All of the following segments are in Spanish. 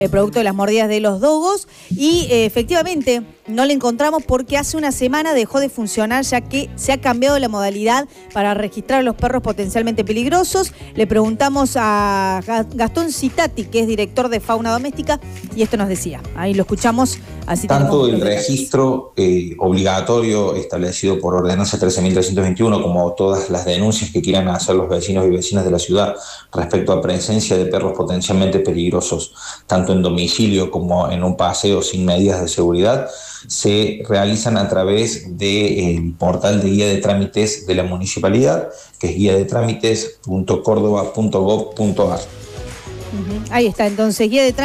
producto de las mordidas de los dogos y efectivamente no le encontramos porque hace una semana dejó de funcionar ya que se ha cambiado la modalidad para registrar a los perros potencialmente peligrosos. Le preguntamos a Gastón Citati, que es director de fauna doméstica, y esto nos decía. Ahí lo escuchamos. Así tanto el registro obligatorio establecido por ordenanza 13.321 como todas las denuncias que quieran hacer los vecinos y vecinas de la ciudad respecto a presencia de perros potencialmente peligrosos, tanto en domicilio como en un paseo sin medidas de seguridad, se realizan a través del portal de guía de trámites de la municipalidad, que es guiadetramites.córdoba.gov.ar. Ahí está, entonces,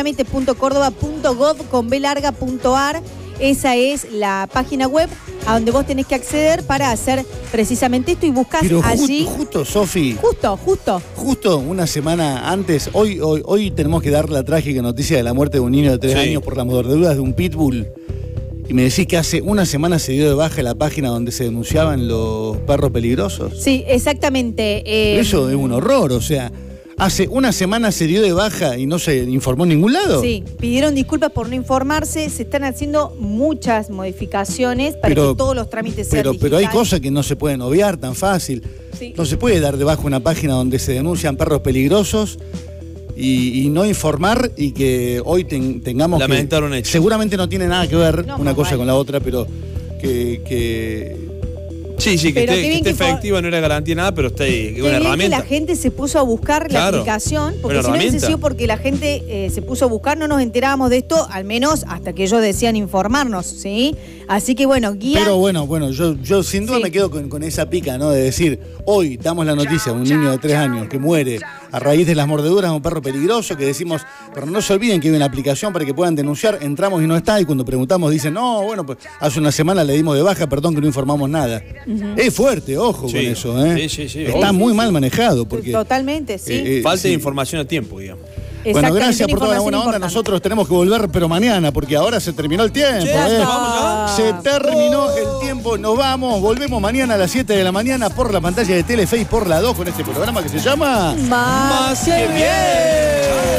guiadetramites.córdoba.gov.ar. Esa es la página web a donde vos tenés que acceder para hacer precisamente esto y buscas allí. Justo, Sofi. Justo una semana antes, hoy tenemos que dar la trágica noticia de la muerte de un niño de 3 años por las mordeduras de un pitbull. Y me decís que hace una semana se dio de baja la página donde se denunciaban los perros peligrosos. Sí, exactamente. Eso es un horror, o sea, hace una semana se dio de baja y no se informó en ningún lado. Sí, pidieron disculpas por no informarse, se están haciendo muchas modificaciones para que todos los trámites sean digitales. Pero hay cosas que no se pueden obviar tan fácil. Sí. No se puede dar de baja una página donde se denuncian perros peligrosos y no informar y que hoy tengamos lamentar un hecho. Seguramente no tiene nada que ver una cosa con la otra, pero que Sí, que esté efectiva no era garantía nada, pero está ahí, una herramienta. Que la gente se puso a buscar la aplicación, porque si no hubiese sido porque la gente se puso a buscar, no nos enterábamos de esto, al menos hasta que ellos decían informarnos, ¿sí? Así que bueno, guía... Pero bueno, yo sin duda me quedo con esa pica, ¿no? De decir, hoy damos la noticia de un niño de 3 años que muere a raíz de las mordeduras de un perro peligroso, que decimos, pero no se olviden que hay una aplicación para que puedan denunciar, entramos y no está, y cuando preguntamos dicen, no, bueno, pues hace una semana le dimos de baja, perdón que no informamos nada. Es fuerte, ojo con eso, ¿eh? Sí, está muy mal manejado. Porque, totalmente, sí. Falta de información a tiempo, digamos. Bueno, gracias por toda la buena onda. Nosotros tenemos que volver, pero mañana, porque ahora se terminó el tiempo. Se terminó el tiempo, nos vamos. Volvemos mañana a las 7 de la mañana por la pantalla de Telefe y por la 2 con este programa que se llama Más que bien.